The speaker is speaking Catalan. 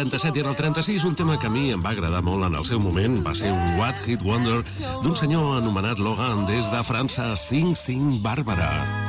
37 i en el 36 un tema que a mi em va agradar molt en el seu moment. Va ser un What Hit Wonder d'un senyor anomenat Logan des de França, Sing Sing Barbara.